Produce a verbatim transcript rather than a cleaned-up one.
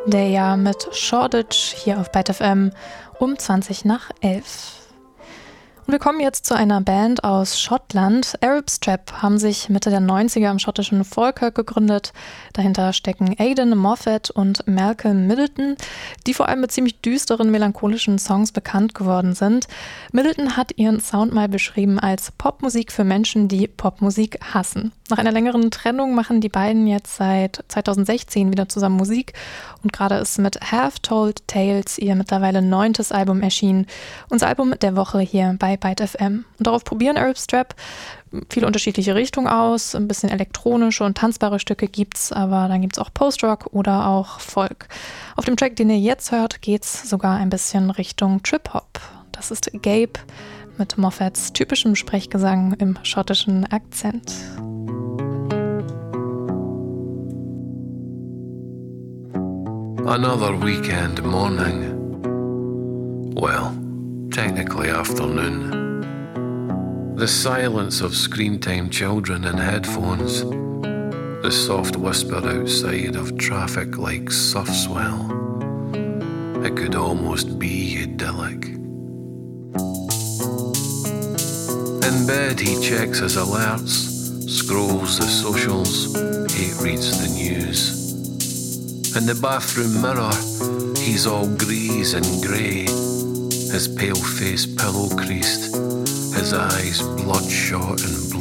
Der Jahr mit Shoreditch hier auf Byte F M um zwanzig nach elf. Und wir kommen jetzt zu einer Band aus Schottland. Arab Strap haben sich Mitte der neunziger im schottischen Falkirk gegründet. Dahinter stecken Aidan Moffat und Malcolm Middleton, die vor allem mit ziemlich düsteren, melancholischen Songs bekannt geworden sind. Middleton hat ihren Sound mal beschrieben als Popmusik für Menschen, die Popmusik hassen. Nach einer längeren Trennung machen die beiden jetzt seit zweitausendsechzehn wieder zusammen Musik und gerade ist mit Half-Told Tales ihr mittlerweile neuntes Album erschienen. Unser Album der Woche hier bei Byte F M. Und darauf probieren Arab Strap viele unterschiedliche Richtungen aus. Ein bisschen elektronische und tanzbare Stücke gibt's, aber dann gibt's auch Post-Rock oder auch Folk. Auf dem Track, den ihr jetzt hört, geht's sogar ein bisschen Richtung Trip-Hop. Das ist Gabe mit Moffats typischem Sprechgesang im schottischen Akzent. Another weekend morning. Well, technically afternoon. The silence of screen-time children in headphones. The soft whisper outside of traffic like surf swell. It could almost be idyllic. In bed he checks his alerts, scrolls the socials, hate reads the news. In the bathroom mirror, he's all grease and grey, his pale face pillow creased, his eyes bloodshot and